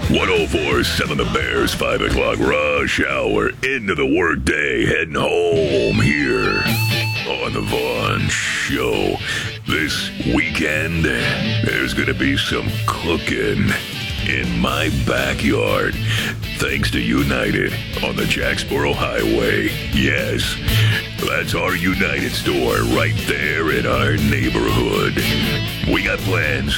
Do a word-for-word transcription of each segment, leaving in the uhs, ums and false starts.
one oh four point seven The Bears, five o'clock rush hour into the workday, heading home here on the Vaughn Show. This weekend, there's going to be some cooking in my backyard, thanks to United on the Jacksboro Highway. Yes, that's our United store right there in our neighborhood. We got plans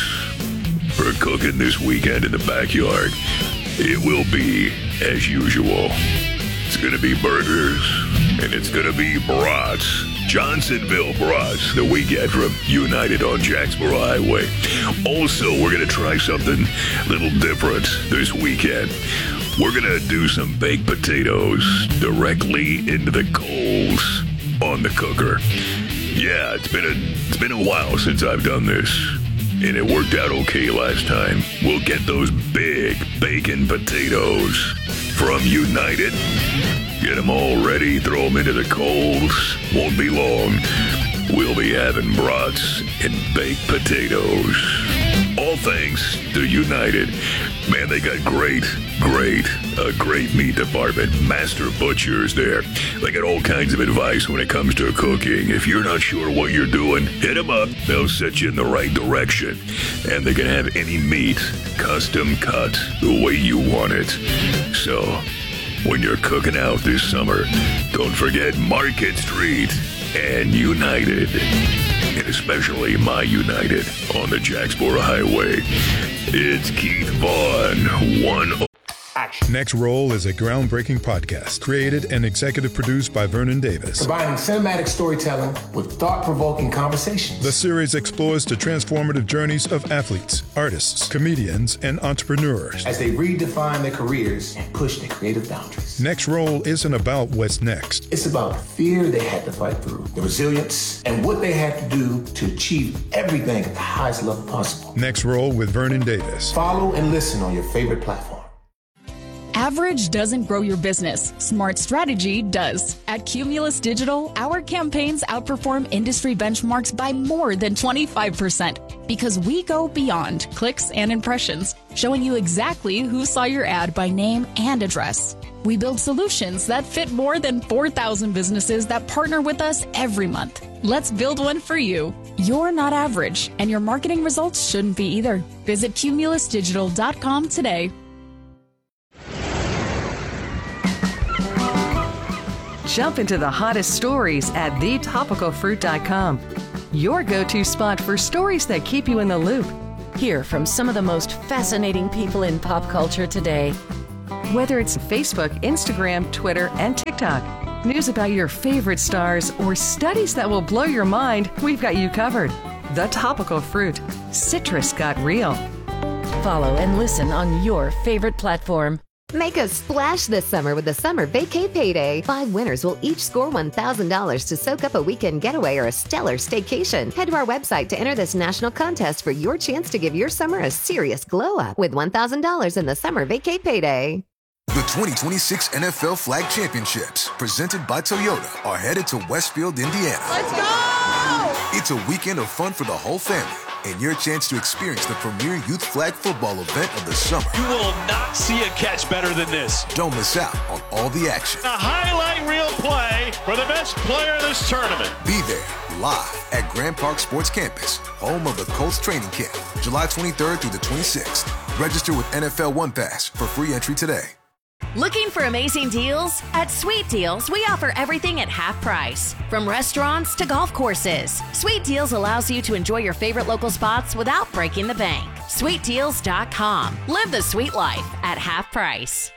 for cooking this weekend in the backyard. It will be as usual. It's going to be burgers, and it's going to be brats. Johnsonville brats that we get from United on Jacksboro Highway. Also, we're going to try something a little different this weekend. We're going to do some baked potatoes directly into the coals on the cooker. Yeah, it's been a, it's been a while since I've done this, and it worked out okay last time. We'll get those big bacon potatoes from United. Get them all ready, throw them into the coals. Won't be long. We'll be having brats and baked potatoes. All thanks to United. Man, they got great, great, a great meat department. Master butchers there. They got all kinds of advice when it comes to cooking. If you're not sure what you're doing, hit them up. They'll set you in the right direction. And they can have any meat custom cut the way you want it. So, when you're cooking out this summer, don't forget Market Street and United. And especially my United on the Jacksboro Highway. It's Keith Vaughn, one. Action. Next Roll is a groundbreaking podcast created and executive produced by Vernon Davis. Combining cinematic storytelling with thought-provoking conversations. The series explores the transformative journeys of athletes, artists, comedians, and entrepreneurs as they redefine their careers and push their creative boundaries. Next Roll isn't about what's next. It's about the fear they had to fight through, the resilience, and what they had to do to achieve everything at the highest level possible. Next Roll with Vernon Davis. Follow and listen on your favorite platform. Average doesn't grow your business. Smart strategy does. At Cumulus Digital, our campaigns outperform industry benchmarks by more than twenty-five percent because we go beyond clicks and impressions, showing you exactly who saw your ad by name and address. We build solutions that fit more than four thousand businesses that partner with us every month. Let's build one for you. You're not average, and your marketing results shouldn't be either. Visit cumulus digital dot com today. Jump into the hottest stories at the topical fruit dot com. Your go-to spot for stories that keep you in the loop. Hear from some of the most fascinating people in pop culture today. Whether it's Facebook, Instagram, Twitter, and TikTok, news about your favorite stars, or studies that will blow your mind, we've got you covered. The Topical Fruit. Citrus got real. Follow and listen on your favorite platform. Make a splash this summer with the Summer Vacay Payday. Five winners will each score one thousand dollars to soak up a weekend getaway or a stellar staycation. Head to our website to enter this national contest for your chance to give your summer a serious glow-up with one thousand dollars in the Summer Vacay Payday. The twenty twenty-six N F L Flag Championships, presented by Toyota, are headed to Westfield, Indiana. Let's go! It's a weekend of fun for the whole family, and your chance to experience the premier youth flag football event of the summer. You will not see a catch better than this. Don't miss out on all the action. A highlight reel play for the best player in this tournament. Be there live at Grand Park Sports Campus, home of the Colts training camp, July twenty-third through the twenty-sixth. Register with N F L One Pass for free entry today. Looking for amazing deals? At Sweet Deals, we offer everything at half price. From restaurants to golf courses, Sweet Deals allows you to enjoy your favorite local spots without breaking the bank. sweet deals dot com. Live the sweet life at half price.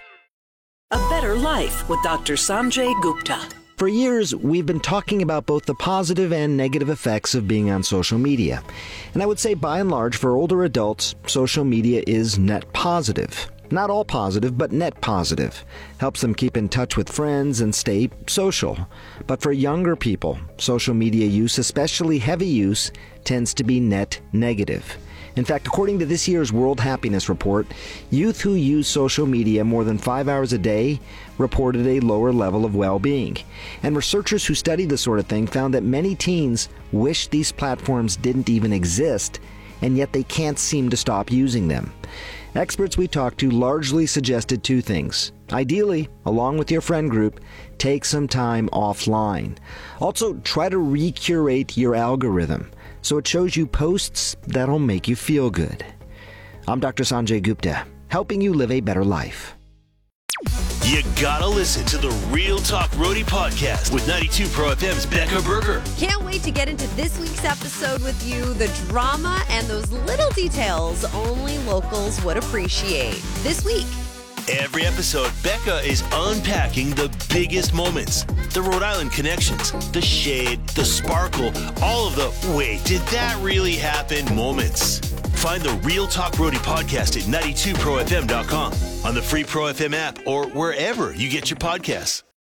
A Better Life with Doctor Sanjay Gupta. For years, we've been talking about both the positive and negative effects of being on social media. And I would say by and large, for older adults, social media is net positive. Not all positive, but net positive. Helps them keep in touch with friends and stay social. But for younger people, social media use, especially heavy use, tends to be net negative. In fact, according to this year's World Happiness Report, youth who use social media more than five hours a day reported a lower level of well-being. And researchers who study this sort of thing found that many teens wish these platforms didn't even exist, and yet they can't seem to stop using them. Experts we talked to largely suggested two things. Ideally, along with your friend group, take some time offline. Also, try to recurate your algorithm so it shows you posts that'll make you feel good. I'm Doctor Sanjay Gupta, helping you live a better life. You gotta listen to the Real Talk Roadie podcast with ninety-two Pro F M's Becca Berger. Can't wait to get into this week's episode with you. The drama and those little details only locals would appreciate. This week. Every episode, Becca is unpacking the biggest moments, the Rhode Island connections, the shade, the sparkle, all of the wait, did that really happen moments. Find the Real Talk Roadie podcast at ninety-two pro f m dot com, on the free Pro F M app, or wherever you get your podcasts.